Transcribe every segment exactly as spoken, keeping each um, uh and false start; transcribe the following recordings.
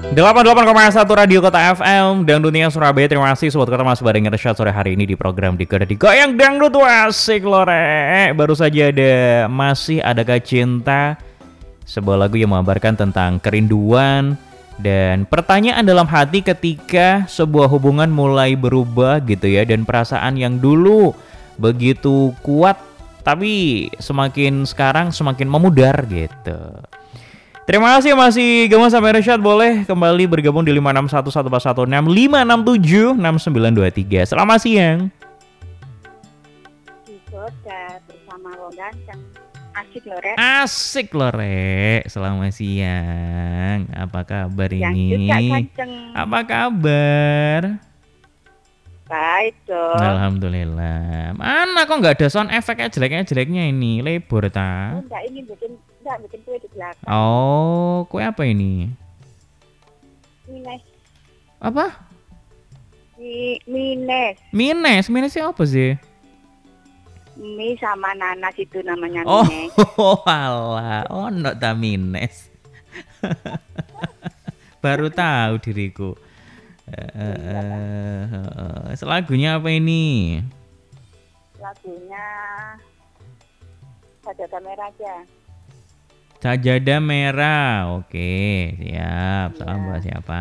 delapan puluh delapan koma satu Radio Kota F M dan dunia Surabaya. Terima kasih Sobat Kota masih bareng Irsyad sore hari ini di program Digoda Digoyang Dangdut. Asik lore. Baru saja ada Masih Adakah Cinta, sebuah lagu yang mengabarkan tentang kerinduan dan pertanyaan dalam hati ketika sebuah hubungan mulai berubah gitu ya. Dan perasaan yang dulu begitu kuat tapi semakin sekarang semakin memudar gitu. Terima kasih masih gabung sama Irsyad. Boleh kembali bergabung di lima enam satu satu empat satu enam lima enam tujuh enam sembilan dua tiga. Selamat siang. Digoda bersama Wong Ganteng. Asik lho Rek. Asik loh Rek. Selamat siang. Apa kabar ini? Apa kabar? Baik dong. Alhamdulillah. Mana kok nggak ada sound effect jeleknya jeleknya ini? Lebur ta? Enggak, ini bikin enggak bikin kue di belakang. Oh, kue apa ini? Mines. Apa? Mi, mines. Mines. Minesnya apa sih? Mi sama nanas itu namanya Oh, mines. oh alah. Oh, no ta mines. Baru tahu diriku. Uh, uh, uh, uh. Lagunya apa ini? Lagunya Pada Kamera aja. Sajadah Merah. Oke, siap. Salam Iya. buat siapa?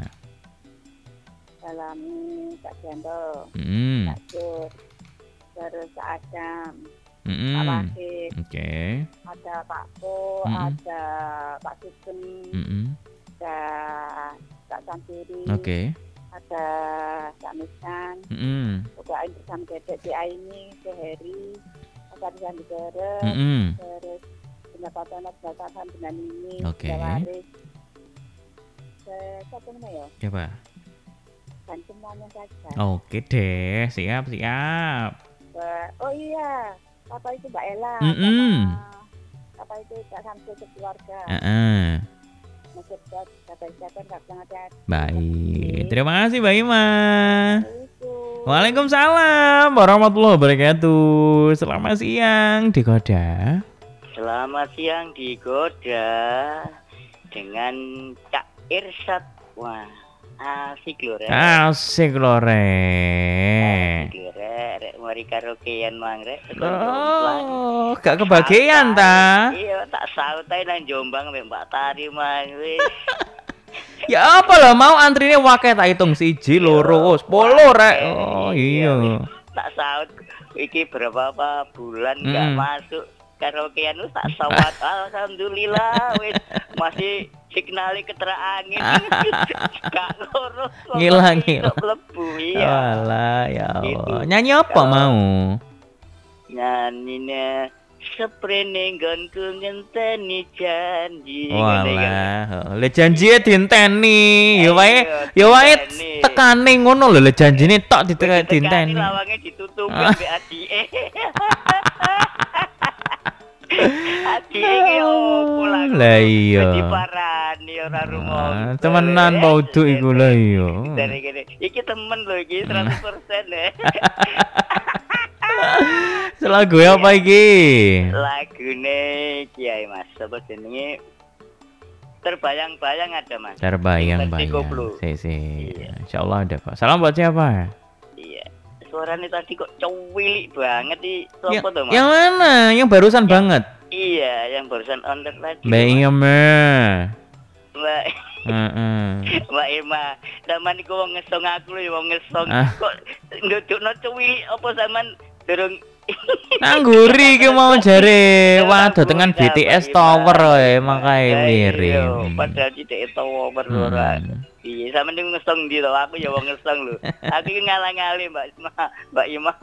Salami Kak Jando. Hmm. Kak Jur. Terus Kak Adam. Pak Mm-mm. Wasid. Oke. Ada Pak Po. Mm-mm. Ada Pak Sugeng. Mm-mm. Ada Kak Santiri. Oke. Ada Kak Misan. Mm-mm. Doain bersama Dedek di Aini, ke Heri, Pak Rian di Bere, Mm-mm. terus pendapatan pendapatan dengan ini, Oke. Waris. Ke siapa namanya ya? Siapa? Dan semuanya saja. Oke deh, siap siap. Ke, oh iya, apa itu Mbak Ella, Mm-mm. sama apa itu Kak Samsul sekeluarga. Uh-uh. Masih buat kata siapa Kak sangat. Baik, terima kasih Mbak Ima. Itu. Waalaikumsalam warahmatullahi wabarakatuh. Selamat siang Digoda. Selamat siang Digoda dengan Cak Irsyad. Wah, asik lho Rek. Asik loh Asik Rek. lho Rek, Rek mari karaokean mang Rek. Oh, gak kebagian ta? Iya, tak sautai nang Jombang mbek Mbak Tari mang wis. Ya apa lah mau antrine wakai tak hitung siji loro sepuluh Rek. Oh iya. Tak saut iki berapa apa bulan nggak Mm. masuk karaokean wis tak sawat. Alhamdulillah wis masih signali ketera angin. Gak loro. Ngilang, ngilang. Mlebu iya. Walah ya Allah. Gitu. Nyanyi apa Kalau- mau? Nyanyinya Seprene nggonku ngenteni janji. Ngene kan. Walah, le janjine dinteni. Ya wae, Iya, ya wae dinteni. tekane ngono lho, le janjine tok Wis ditek ditekani, dinteni. Lawangnya ditutupi Ah. ambek adike. Adike ki opo lah. Lah iya. Wis diparani ora rumo. Ah, temenan pauduk iku lho iya. Dari kene. Iki temen lho iki seratus persen ya. Lagu apa iki? Lagune Kiai Mas, apa jenenge? Terbayang-bayang ada Mas. Versi Terbayang-bayang. koplo. Si si. Iya. Insyaallah ada kok. Salam buat siapa? Iya. Suaranya tadi kok cuwilik banget di Yang, sopo tuh Mas? yang mana? Yang barusan banget. Iya, yang barusan online tadi. Mbak Mas. Ima. Mbak Heeh. Mbak Irma, zaman iku wong ngesong aku lho, wong ngesong. Ah. Kok ndudukno cuwilik apa zaman durung Nangguri ki mau jare waduh dengan B T S Tower wae makae Iya, lirik. padahal cedek tower ora. Hmm. Iya, sampe ning ngesong ndi to? Aku ya wong ngesong lho. Aku iki ngalang-ngali Mbak Irma, Mbak Irma.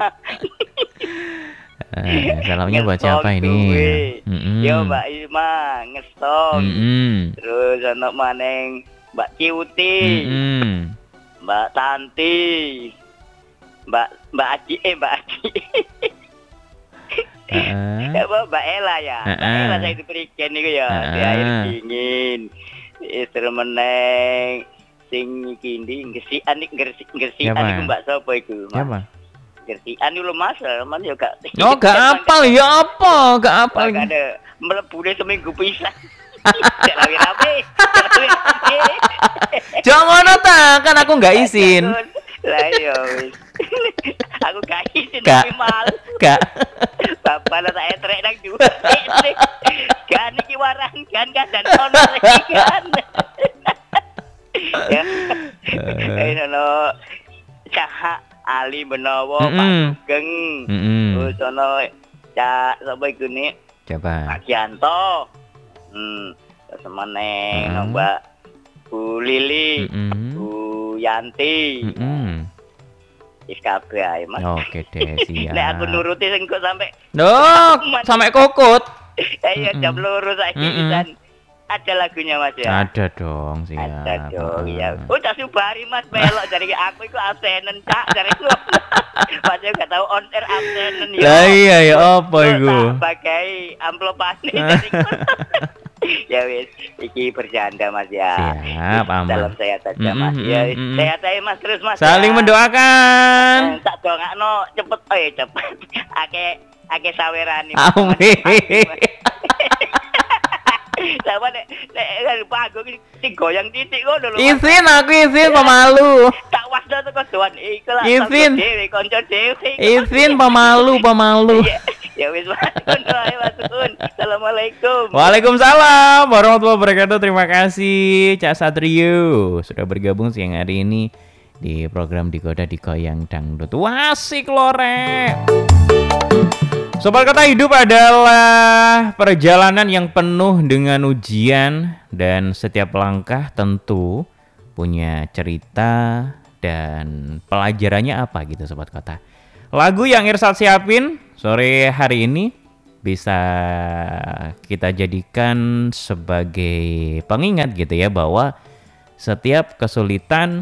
Eh, salamnya buat siapa Ngesong ini? duwe. Mm-mm. Yo Mbak Irma ngesong. Mm-mm. Terus ana maneng Mbak Ciuti, Mm-mm. Mbak Tanti, Mbak Mbak Aji, eh Mbak Aji. Heeh. Ya Mbak Mbak Ella ya. Mbak Heeh. Ella saya diberikan niku ya, di Heeh. air dingin. Istri meneng sing iki ndi ngesian iki ngesian Siapa? iku Mbak sapa iku? Mas? Siapa? Gertian lu Mas, man yo gak. Oh, gak apal ya apa? Gak apal. Gak ada mlebune seminggu pisan. Cek rapi-rapi. Cek rapi-rapi. aku nggak izin. Lah iya wis. Aku gak izin Gak. tapi malu. Gak. Bapak lah tak trek nang duwe. Kan iki waran kan kadang ono iki kan. Ya. Eh ono Cah Ali menawa Pak Mm-mm. Sugeng. Mm-mm. Terus ono Cak sapa iku nih? Coba. Pak Gianto. Hmm, terus meneng Mm. Mbak Bu Lili, Mm-mm. Bu Yanti. Mm-mm. Wis kabeh ae Mas. Oke deh, siap. Nek aku nuruti sing kok sampai Duh, sampai kokut. ayo Mm-mm. jam loro saiki Mm-mm. pisan. Ada lagunya Mas ya? Ada dong, siap. Ada dong, ya. Heeh. Oh, tak subari Mas melok dari aku iku absenen Cak dari lu. Mas yo gak tau on air absenen ya. Lah iya ya apa iku? Sebagai amplopane dari ya wis, iki bercanda Mas ya. Siap, aman. Dalam sehat saja Mas. Mm-mm, Ya, mm-mm. sehat aja Mas terus Mas. Saling ya. mendoakan. Eh, Tak dongakno cepet, eh cepet. Ake ake sawerani. Amin. Sama nek nek panggung sing goyang titik ngono lho. Izin aku izin pemalu. Tak wasda teko doan iku lah. Izin. Dhewe kanca dhewe. Izin pemalu, pemalu. Ya, ya wis Mas. Ngono ae Mas Kun. Assalamualaikum. Waalaikumsalam warahmatullahi wabarakatuh. Terima kasih Cak Satrio sudah bergabung siang hari ini di program Digoda Digoyang Dangdut. Wah, asik lore. Sobat Kata Hidup adalah perjalanan yang penuh dengan ujian dan setiap langkah tentu punya cerita dan pelajarannya apa gitu Sobat Kata. Lagu yang Irsat siapin sore hari ini bisa kita jadikan sebagai pengingat gitu ya bahwa setiap kesulitan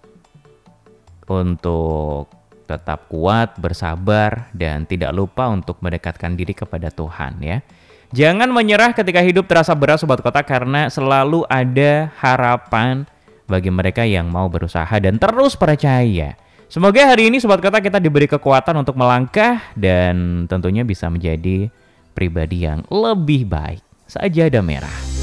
untuk tetap kuat, bersabar, dan tidak lupa untuk mendekatkan diri kepada Tuhan ya. Jangan menyerah ketika hidup terasa berat Sobat Kota karena selalu ada harapan bagi mereka yang mau berusaha dan terus percaya. Semoga hari ini Sobat Kota kita diberi kekuatan untuk melangkah dan tentunya bisa menjadi pribadi yang lebih baik. Sajadah merah.